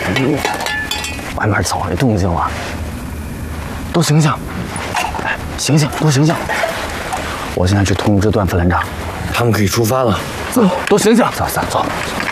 外面早有动静了，都醒醒！哎，醒醒，都醒醒！我现在去通知段副连长， 他们可以出发了。 走，都醒醒！走。